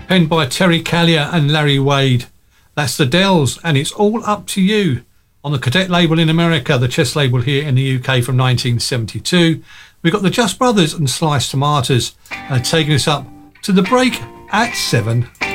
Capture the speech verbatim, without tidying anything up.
penned by Terry Callier and Larry Wade. That's the Dells, and it's All Up to You on the Cadet label in America, the Chess label here in the U K from nineteen seventy-two. We've got the Just Brothers and Sliced Tomatoes uh, taking us up to the break at seven.